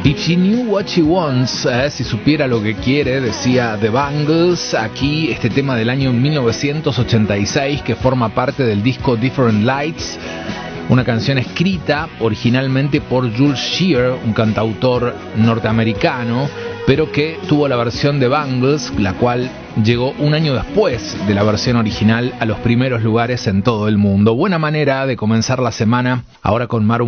If she knew what she wants, si supiera lo que quiere, decía The Bangles. Aquí este tema del año 1986 que forma parte del disco Different Lights, una canción escrita originalmente por Jules Shear, un cantautor norteamericano, pero que tuvo la versión de Bangles, la cual llegó un año después de la versión original a los primeros lugares en todo el mundo. Buena manera de comenzar la semana ahora con Maroon